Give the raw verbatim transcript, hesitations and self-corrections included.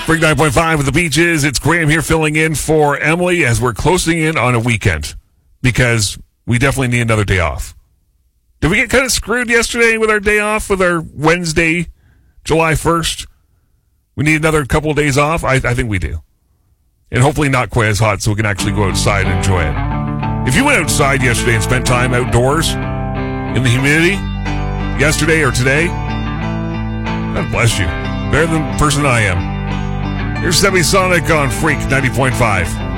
Freak nine point five with the Beaches. It's Graham here filling in for Emily as we're closing in on a weekend because we definitely need another day off. Did we get kind of screwed yesterday with our day off, with our Wednesday, July first? We need another couple of days off? I, I think we do. And hopefully not quite as hot so we can actually go outside and enjoy it. If you went outside yesterday and spent time outdoors in the humidity, yesterday or today, God bless you. Better than the person I am. Here's Semisonic on Freak ninety point five.